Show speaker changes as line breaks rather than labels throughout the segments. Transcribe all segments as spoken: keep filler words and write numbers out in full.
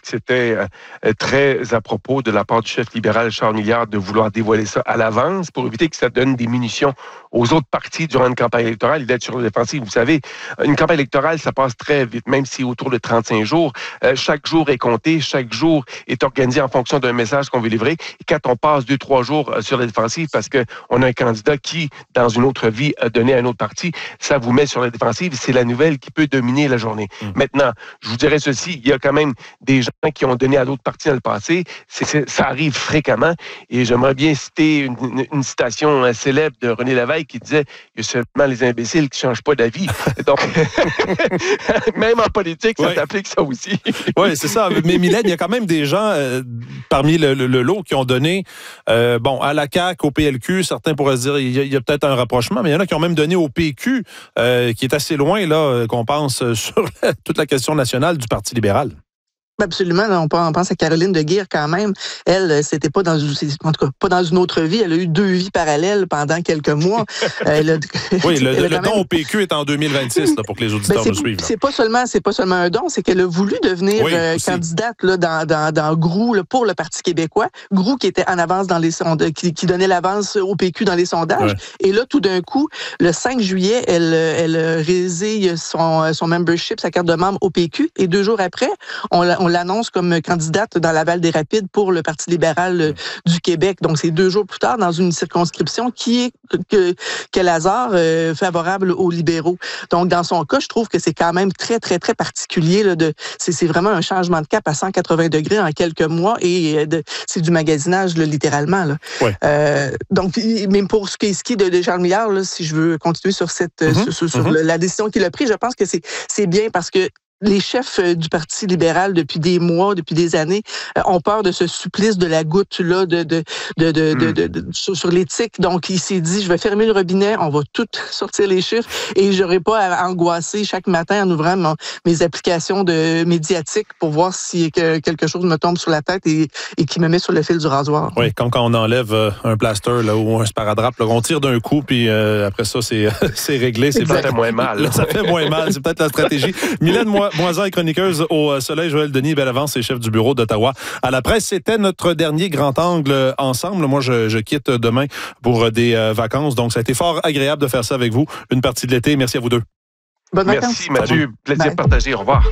c'était euh, très à propos de la part du chef libéral Charles Milliard de vouloir dévoiler ça à l'avance pour éviter que ça donne des munitions aux autres partis durant une campagne électorale. Il est sur la défensive. Vous savez, une campagne électorale, ça passe très vite, même si autour de trente-cinq jours. Euh, chaque jour est compté, chaque jour est organisé en fonction d'un message qu'on veut livrer. Et quand on passe deux, trois jours euh, sur la défensive parce qu'on a un candidat qui, dans une autre vie, a donné à un autre parti, ça vous met sur la défensive. C'est la nouvelle qui peut dominer la journée. Mmh. Maintenant, je vous dirais ceci, il y a quand même des gens qui ont donné à d'autres partis dans le passé. C'est, c'est, ça arrive fréquemment. Et j'aimerais bien citer une, une, une citation euh, célèbre de René Lévesque qui disait « Il y a seulement les imbéciles qui ne changent pas d'avis. » Donc, même en politique, ça ouais. s'applique ça aussi.
Oui, c'est ça. Mais Mylène, il y a quand même des gens euh, parmi le, le, le lot qui ont donné euh, bon, à la C A Q, au P L Q, certains pourraient se dire il y a, il y a peut-être un rapprochement, mais il y en a qui ont même donné au P Q, euh, qui est assez loin là qu'on pense sur la, toute la question nationale du Parti libéral.
Absolument. On pense à Caroline de Guire quand même. Elle, c'était pas dans, en tout cas, pas dans une autre vie. Elle a eu deux vies parallèles pendant quelques mois. Elle a,
oui, le, le don même... au P Q est en deux mille vingt-six là, pour que les auditeurs
ben
nous suivent. Là.
C'est pas seulement, c'est pas seulement un don, c'est qu'elle a voulu devenir oui, euh, candidate là, dans, dans, dans G R O U là, pour le Parti québécois. G R O U qui était en avance dans les sondages, qui, qui donnait l'avance au P Q dans les sondages. Ouais. Et là, tout d'un coup, le cinq juillet, elle, elle résille son, son membership, sa carte de membre au P Q. Et deux jours après, on, on l'annonce comme candidate dans Laval des Rapides pour le Parti libéral euh, du Québec. Donc, c'est deux jours plus tard dans une circonscription qui est, que, quel hasard, euh, favorable aux libéraux. Donc, dans son cas, je trouve que c'est quand même très, très, très particulier. Là, de, c'est, c'est vraiment un changement de cap à cent quatre-vingts degrés en quelques mois et de, c'est du magasinage, là, littéralement. Là. Ouais. Euh, donc, même pour ce qui est, ce qui est de, de Charles Milliard, là, si je veux continuer sur, cette, mm-hmm. sur, sur mm-hmm. la décision qu'il a prise, je pense que c'est, c'est bien parce que les chefs du Parti libéral depuis des mois, depuis des années, euh, ont peur de ce supplice de la goutte là, de de de de, mm. de, de, de, de sur, sur l'éthique. Donc il s'est dit, je vais fermer le robinet, on va tout sortir les chiffres et j'aurai pas à angoisser chaque matin en ouvrant mon, mes applications de médiatiques pour voir si que quelque chose me tombe sur la tête et, et qui me met sur le fil du rasoir.
Oui, comme quand on enlève euh, un plaster là ou un sparadrap, là, on tire d'un coup puis euh, après ça c'est c'est réglé. C'est
ça fait moins mal.
Là, ça fait moins mal. C'est peut-être la stratégie. Mylène, moi. Moisan est chroniqueuse au Soleil, Joël Denis, belle avance et chef du bureau d'Ottawa à la presse. C'était notre dernier grand angle ensemble. Moi, je, je quitte demain pour des euh, vacances. Donc, ça a été fort agréable de faire ça avec vous. Une partie de l'été. Merci à vous deux.
Bonne vacances.
Merci, Mathieu. Plaisir Bye. partagé. Au revoir.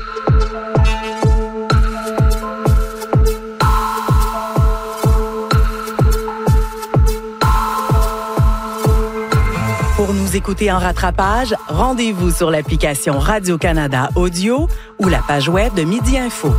Pour nous écouter en rattrapage, rendez-vous sur l'application Radio-Canada Audio ou la page web de Midi Info.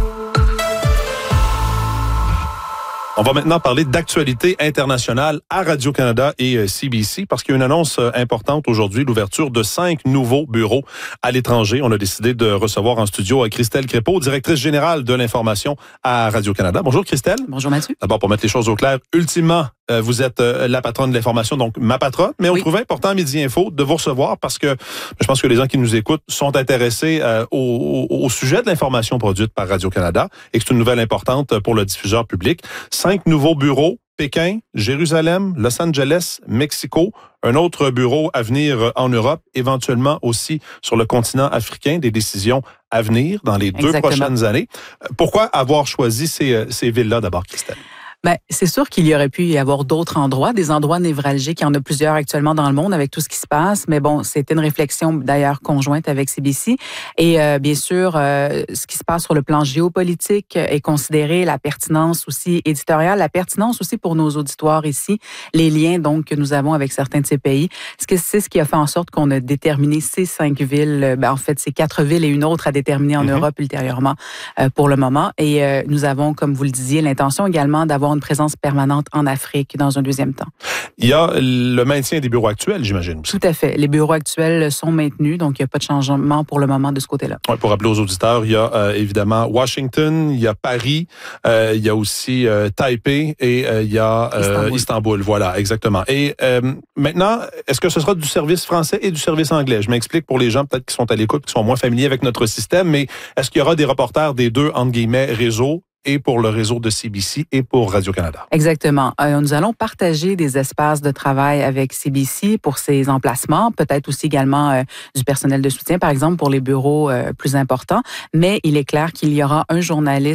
On va maintenant parler d'actualité internationale à Radio-Canada et C B C parce qu'il y a une annonce importante aujourd'hui, l'ouverture de cinq nouveaux bureaux à l'étranger. On a décidé de recevoir en studio Christelle Crépeau, directrice générale de l'information à Radio-Canada. Bonjour Christelle.
Bonjour Mathieu.
D'abord, pour mettre les choses au clair, ultimement, euh, vous êtes euh, la patronne de l'information, donc ma patronne, mais on oui. trouvait important à Midi Info de vous recevoir parce que je pense que les gens qui nous écoutent sont intéressés euh, au, au, au sujet de l'information produite par Radio-Canada et que c'est une nouvelle importante pour le diffuseur public. Cinq nouveaux bureaux, Pékin, Jérusalem, Los Angeles, Mexico, un autre bureau à venir en Europe, éventuellement aussi sur le continent africain, des décisions à venir dans les deux Exactement. prochaines années. Pourquoi avoir choisi ces, ces villes-là d'abord, Christelle?
Ben, c'est sûr qu'il y aurait pu y avoir d'autres endroits, des endroits névralgiques. Il y en a plusieurs actuellement dans le monde avec tout ce qui se passe. Mais bon, c'était une réflexion d'ailleurs conjointe avec C B C. Et euh, bien sûr, euh, ce qui se passe sur le plan géopolitique est considéré, la pertinence aussi éditoriale, la pertinence aussi pour nos auditoires ici, les liens donc que nous avons avec certains de ces pays. C'est ce qui a fait en sorte qu'on a déterminé ces cinq villes, ben, en fait, ces quatre villes et une autre à déterminer en mm-hmm. Europe ultérieurement euh, pour le moment. Et euh, nous avons, comme vous le disiez, l'intention également d'avoir une présence permanente en Afrique dans un deuxième temps.
Il y a le maintien des bureaux actuels, j'imagine.
Tout à fait. Les bureaux actuels sont maintenus, donc il n'y a pas de changement pour le moment de ce côté-là.
Ouais, pour rappeler aux auditeurs, il y a euh, évidemment Washington, il y a Paris, euh, il y a aussi euh, Taipei et euh, il y a euh, Istanbul. Istanbul. Voilà, exactement. Et euh, maintenant, est-ce que ce sera du service français et du service anglais? Je m'explique pour les gens peut-être qui sont à l'écoute, qui sont moins familiers avec notre système, mais est-ce qu'il y aura des reporters des deux, entre guillemets, réseaux et pour le réseau de C B C et pour Radio-Canada?
Exactement. Euh, nous allons partager des espaces de travail avec C B C pour ces emplacements, peut-être aussi également euh, du personnel de soutien, par exemple, pour les bureaux euh, plus importants. Mais il est clair qu'il y aura un journaliste